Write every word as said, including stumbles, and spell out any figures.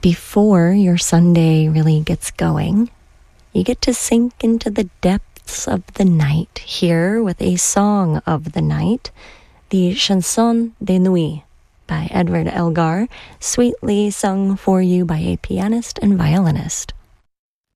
before your Sunday really gets going, you get to sink into the depths of the night here with a song of the night, the Chanson de Nuit by Edward Elgar, sweetly sung for you by a pianist and violinist.